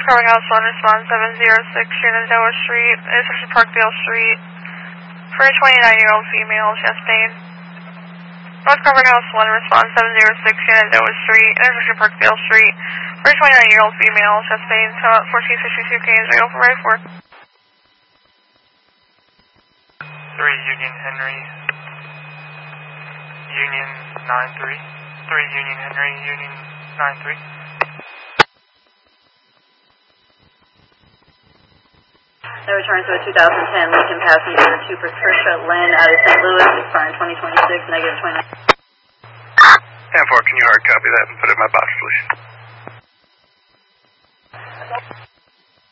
Carving House 1, respond 706, Shenandoah Street, intersection Parkdale Street, for a 29-year-old female, chest pain. North Carving House 1, respond 706, Shenandoah Street, intersection Parkdale Street, for a 29-year-old female, chest pain, 1462 Canes, right over right 4. 3 Union Henry, Union 93, 3 Union Henry, Union 93. That returns to a 2010 Lincoln passenger to Patricia Lynn out of St. Louis, expiring 2026, negative 29. 10-4, can you hard copy that and put it in my box, please?